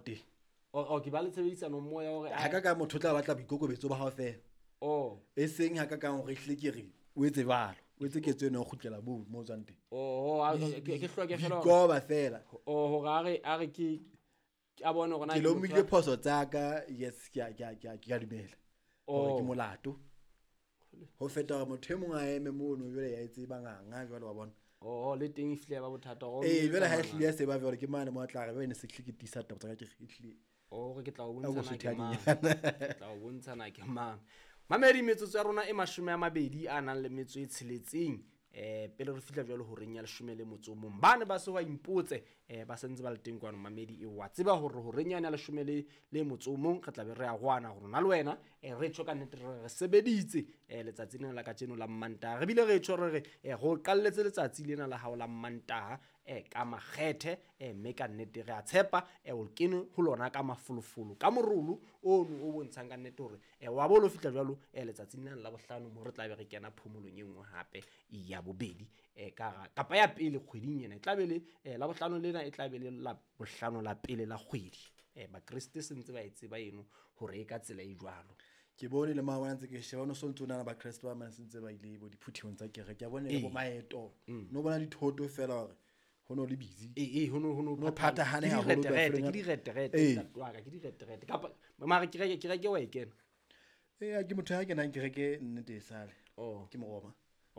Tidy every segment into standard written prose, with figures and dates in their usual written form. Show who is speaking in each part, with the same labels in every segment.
Speaker 1: teng
Speaker 2: ke ba le tshebedisano mmoho ya hore
Speaker 1: ha ka motho tla batla boikokobetso ba hao fela e seng ha ka hore hle ke re o etse balo o etse ketso eno go khutlela mo tswang teng
Speaker 2: ke hloke fela
Speaker 1: go ba fela
Speaker 2: hore a re ke a bone hore na
Speaker 1: ke lo mmile phoso tsa ka yes ke a dumela hore ke molato ho feta hore motho e mong a eme mono jwale ya etse banganga jwale wa bona
Speaker 2: le teng e file ba bothata
Speaker 1: jwale ha hlile se ba gore ke mane mo tla re ba ne se hleketisa taba tsa ka ke hlile
Speaker 2: ke tla o bontshana ke mang mamedi metsotso ya rona e 20 a nang le metso e tsheletseng pele re fihla jwale ho reng ya 10 le motso mong bane ba se wa impotse ba sentse ba le teng kwano mamedi e wa tseba hore ho reng ya 10 le motso mong re tla be re a gwana gore na le wena re tsho ka nnete re sebeditse letsatsing la ka tseno la Mantaha re bile re tsho re go qalletse letsatsi lena la hao la Mantaha ka makgethe mme ka nnete re a tshepa o kene ho lona ka mafolofolo ka morolo ono o bontshang ka nnete hore wa bolo fihla jwalo letsatsing lena la bohlano mo re tla be re kena phomolong e nngwe hape ya bobedi kapa ya pele kgweding ena e tla be le la bohlano lena e tla be le la bohlano la pele la kgwedi ba Kriste sentse ba etse ba eno hore e ka tsela e jwalo
Speaker 1: ke bone le mawana ntse ke sheba no sontsona ba Kriste ba sentse ba ile bo diphuthong tsa kere ke bone le bo maeto no bona dithoto fela hore ho no le busy
Speaker 2: no
Speaker 1: phata hane ha holo ba
Speaker 2: ke di retrete kapa mara ke reke wa ikena
Speaker 1: ke motho ha ke nang ke reke nnete sale ke mogoma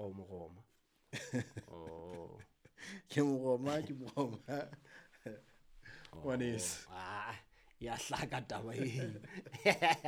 Speaker 1: ke mogoma
Speaker 2: ya hlaka taba e